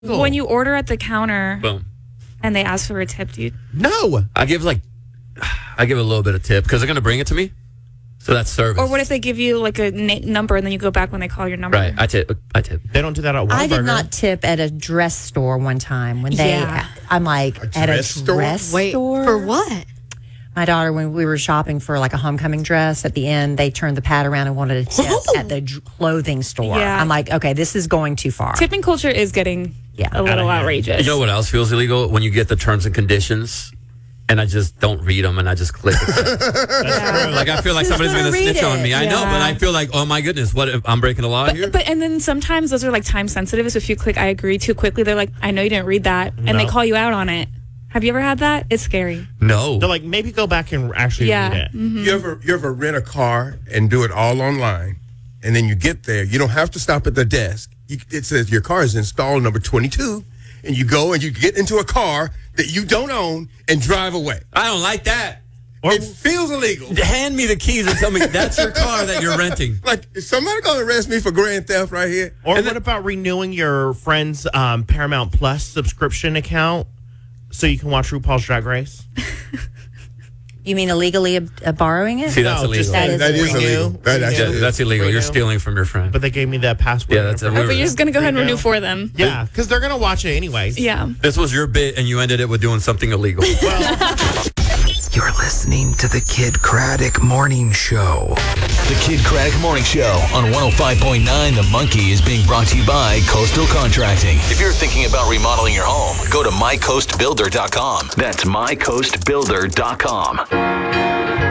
When you order at the counter Boom. and they ask for a tip, do you? No. I give a little bit of tip because they're going to bring it to me. So that's service. Or what if they give you like a number and then you go back when they call your number? Right. I tip. They don't do that at Whataburger. I did not tip at a dress store one time when they. Yeah. I'm like at a dress store. For what? My daughter, when we were shopping for like a homecoming dress, at the end they turned the pad around and wanted a tip at the clothing store. Yeah. I'm like, okay, this is going too far. Tipping culture is getting a little outrageous. You know what else feels illegal? When you get the terms and conditions and I just don't read them and I just click it. Like I feel like somebody's going to snitch on me. I know, but I feel like, oh my goodness, what if I'm breaking the law here? But and then sometimes those are like time sensitive. So if you click I agree too quickly, they're like, I know you didn't read that. And they call you out on it. Have you ever had that? It's scary. No. They're like, maybe go back and actually read it. Mm-hmm. You ever rent a car and do it all online, and then you get there, you don't have to stop at the desk. It says your car is installed number 22, and you go and you get into a car that you don't own and drive away. I don't like that. It feels illegal. Hand me the keys and tell me that's your car that you're renting. Like, is somebody going to arrest me for grand theft right here? Or what about renewing your friend's Paramount Plus subscription account so you can watch RuPaul's Drag Race? You mean illegally borrowing it? See, that's No, illegal. just That is illegal. That actually is. That's illegal. You're stealing from your friend. But they gave me that password. Yeah, that's Oh, but you're just going to go ahead and renew for them. Yeah, because they're going to watch it anyways. Yeah. This was your bit, and you ended it with doing something illegal. You're listening to the Kid Craddock Morning Show. The Kid Craddock Morning Show on 105.9 The Monkey is being brought to you by Coastal Contracting. If you're thinking about remodeling your home, go to mycoastbuilder.com. That's mycoastbuilder.com.